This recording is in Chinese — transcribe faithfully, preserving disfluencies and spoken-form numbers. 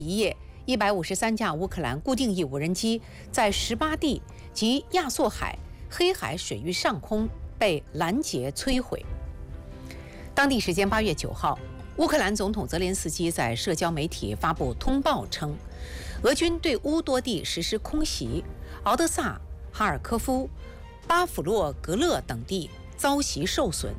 一夜，一百五十三架乌克兰固定翼无人机在十八地及亚速海、黑海水域上空被拦截摧毁。当地时间八月九号，乌克兰总统泽连斯基在社交媒体发布通报称，俄军对乌多地实施空袭，敖德萨、哈尔科夫、巴甫洛格勒等地遭袭受损，